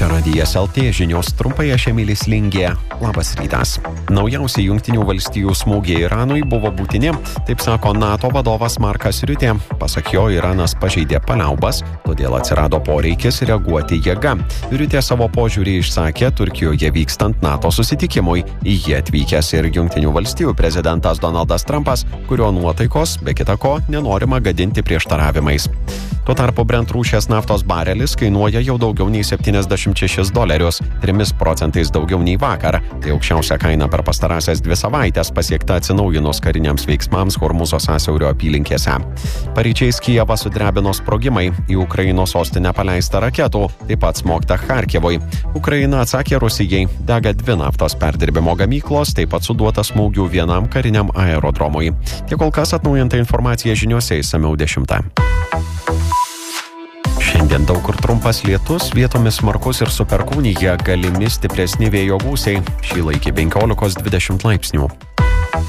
Čia Radijas LT žinios trumpai, aš Emilis Lingė. Labas rytas. Naujausi Jungtinių valstijų smūgiai Iranui buvo būtini, taip sako NATO vadovas Markas Riutė. Pasak jo, Iranas pažeidė paliaubas, todėl atsirado poreikis reaguoti jėga. Riutė savo požiūrį išsakė Turkijoje vykstant NATO susitikimui. Į jį atvykęs ir Jungtinių valstijų prezidentas Donaldas Trumpas, kurio nuotaikos, be kita ko, nenorima gadinti prieštaravimais. Tuo tarpu Brent rūšies naftos barelis kainuoja jau daugiau nei $76, 3% daugiau nei vakar. Tai aukščiausia kaina per pastarąsias 2 savaitės pasiekta atsinaujinus kariniams veiksmams Hormuzo sąsiaurio apylinkėse. Paryčiais Kijevą sudrebino sprogimai, į Ukrainos sostinę paleista raketų, taip pat smogta Charkivui. Ukraina atsakė Rusijai, dega 2 naftos perdirbimo gamyklos, taip pat suduota smūgių vienam kariniam aerodromui. Tiek kol kas atnaujinta informacija žiniuose išsamiau 10. Šiandien daug kur trumpas lietus, vietomis smarkus ir su perkūnija, galimi stipresni vėjo gūsiai, šįlaik iki 15-20 laipsnių.